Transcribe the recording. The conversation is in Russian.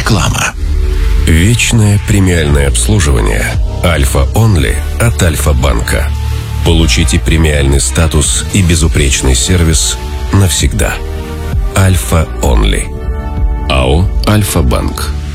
Реклама. Вечное премиальное обслуживание Альфа Онли от Альфа-банка. Получите премиальный статус и безупречный сервис навсегда. Альфа Онли. АО Альфа-банк.